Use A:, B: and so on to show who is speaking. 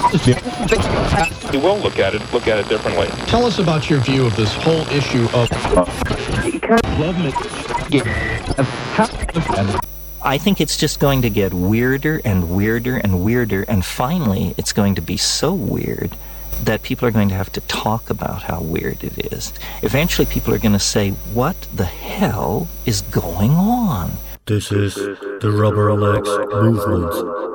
A: We will look at it differently.
B: Tell us about your view of this whole issue of
C: I think it's just going to get weirder and weirder and weirder, and finally it's going to be so weird that people are going to have to talk about how weird it is. Eventually people are going to say, what the hell is going on?
D: This is the Rubber Legs Movement.